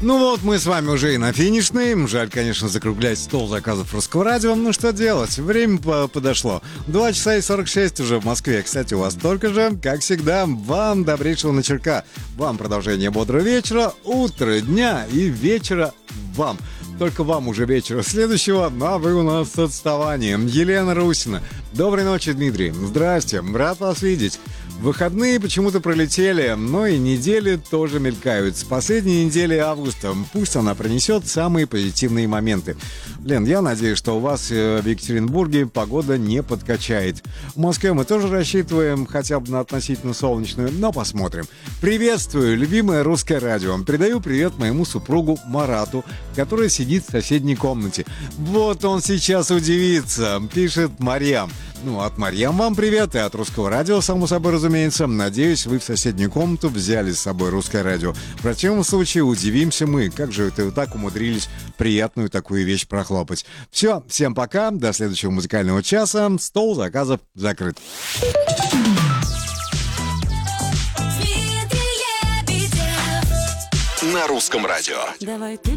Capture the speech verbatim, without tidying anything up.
Ну вот, мы с вами уже и на финишной. Жаль, конечно, закруглять стол заказов Русского радио. Ну что делать? Время подошло. два часа и сорок шесть уже в Москве. Кстати, у вас столько же, как всегда, вам добрейшего вечерка. Вам продолжение бодрого вечера, утра, дня и вечера вам. Только вам уже вечера следующего, а вы у нас с отставанием. Елена Русина. Доброй ночи, Дмитрий. Здрасте, рад вас видеть. Выходные почему-то пролетели, но и недели тоже мелькают. С последней недели августа пусть она принесет самые позитивные моменты. Лен, я надеюсь, что у вас в Екатеринбурге погода не подкачает. В Москве мы тоже рассчитываем хотя бы на относительно солнечную, но посмотрим. Приветствую, любимое русское радио. Передаю привет моему супругу Марату, который сидит в соседней комнате. Вот он сейчас удивится, пишет Марьям. Ну, от Марьям вам привет, и от Русского радио, само собой разумеется. Надеюсь, вы в соседнюю комнату взяли с собой Русское радио. В противном случае удивимся мы, как же это вы так умудрились приятную такую вещь прохлопать. Все, всем пока, до следующего музыкального часа. Стол заказов закрыт. На Русском радио.